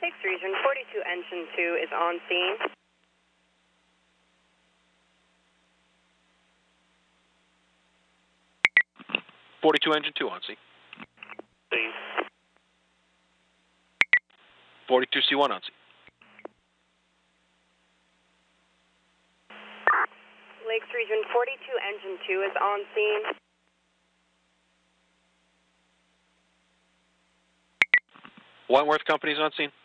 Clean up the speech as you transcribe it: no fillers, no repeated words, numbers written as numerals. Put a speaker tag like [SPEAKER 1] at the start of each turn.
[SPEAKER 1] Lakes Region 42, engine 2 is on scene.
[SPEAKER 2] engine 2 on scene.
[SPEAKER 3] Scene.
[SPEAKER 2] 42C1 on scene.
[SPEAKER 1] Lakes Region 42, engine 2 is on scene.
[SPEAKER 2] Wentworth Company's on scene.